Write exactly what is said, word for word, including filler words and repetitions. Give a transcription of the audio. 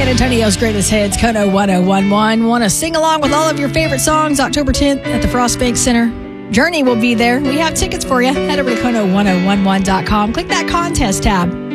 San Antonio's greatest hits, Kono one oh one one. Want to sing along with all of your favorite songs October tenth at the Frost Bank Center? Journey will be there. We have tickets for you. Head over to Kono ten eleven dot com. Click that contest tab.